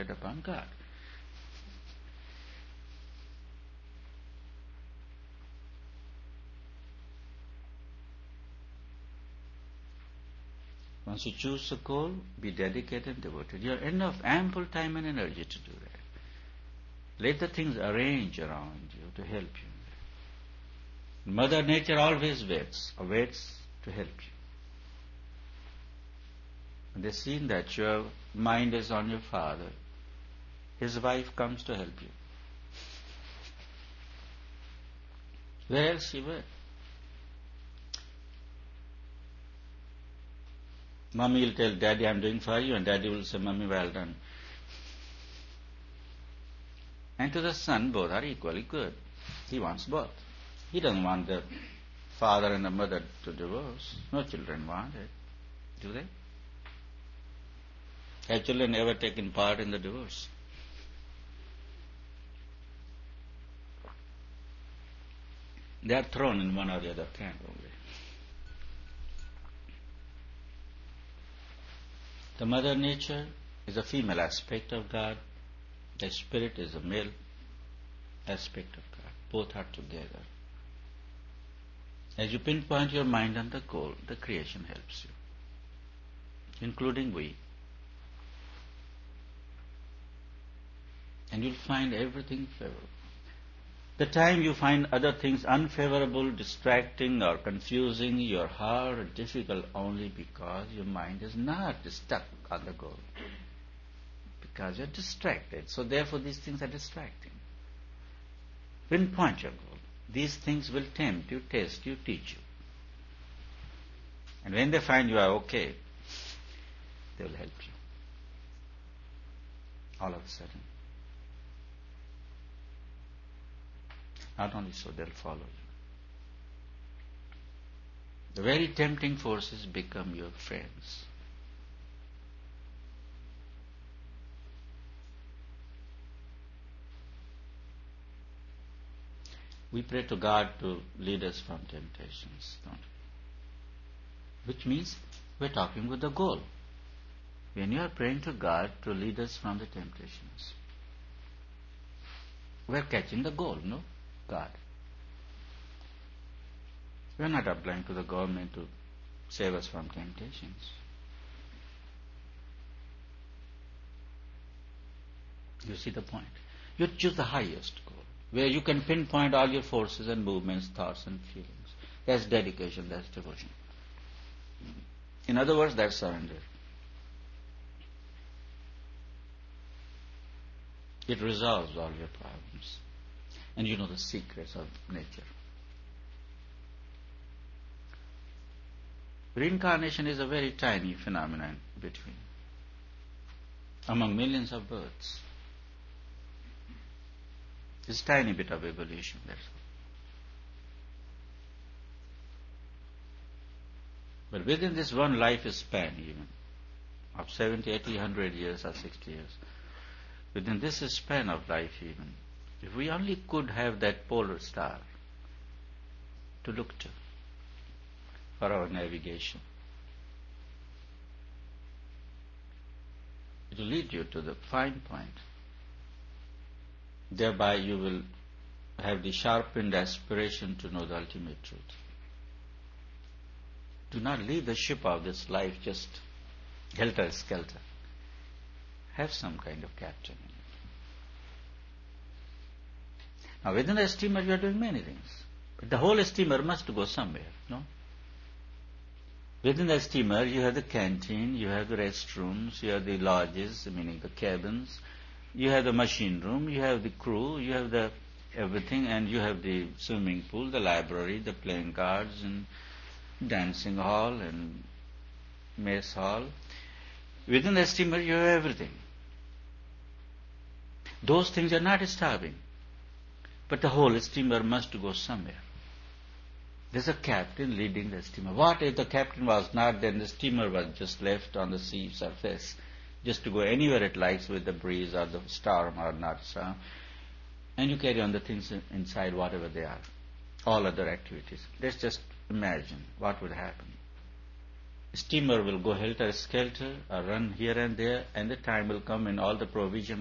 upon God. Once you choose a goal, be dedicated and devoted. You have enough, ample time and energy to do that. Let the things arrange around you to help you. Mother Nature always waits to help you. When they see that your mind is on your father, his wife comes to help you. Where else she will? Mommy will tell Daddy, I'm doing for you, and Daddy will say, Mommy, well done. And to the son, both are equally good. He wants both. He doesn't want the father and the mother to divorce. No children want it, do they? Have children ever taken part in the divorce? They are thrown in one or the other camp only. The Mother Nature is a female aspect of God. The Spirit is a male aspect of God. Both are together. As you pinpoint your mind on the goal, the creation helps you, including we. And you'll find everything favorable. The time you find other things unfavorable, distracting or confusing, you're hard or difficult only because your mind is not stuck on the goal. Because you're distracted. So therefore these things are distracting. Pinpoint your goal. These things will tempt you, test you, teach you. And when they find you are okay, they will help you. All of a sudden. Not only so, they'll follow you. The very tempting forces become your friends. We pray to God to lead us from temptations, don't we? Which means we're talking with the goal. When you are praying to God to lead us from the temptations, we're catching the goal, no? God. We're not applying to the government to save us from temptations. You see the point? You choose the highest goal, where you can pinpoint all your forces and movements, thoughts and feelings. That's dedication, that's devotion. In other words, that's surrender. It resolves all your problems. And you know the secrets of nature. Reincarnation is a very tiny phenomenon among millions of births. It's a tiny bit of evolution, that's all. But within this one life span even, of 70, 80, 100 years or 60 years, within this span of life even, if we only could have that polar star to look to for our navigation, it will lead you to the fine point. Thereby you will have the sharpened aspiration to know the ultimate truth. Do not leave the ship of this life just helter-skelter. Have some kind of captain in it. Now within the steamer you are doing many things. But the whole steamer must go somewhere, no? Within the steamer you have the canteen, you have the restrooms, you have the lodges, meaning the cabins, you have the machine room, you have the crew, you have the everything, and you have the swimming pool, the library, the playing cards, and dancing hall, and mess hall. Within the steamer you have everything. Those things are not starving. But the whole steamer must go somewhere. There's a captain leading the steamer. What if the captain was not, then the steamer was just left on the sea surface, just to go anywhere it likes with the breeze or the storm or not storm, and you carry on the things inside, whatever they are, all other activities. Let's just imagine what would happen. steamer will go helter-skelter or run here and there, and the time will come when all the provision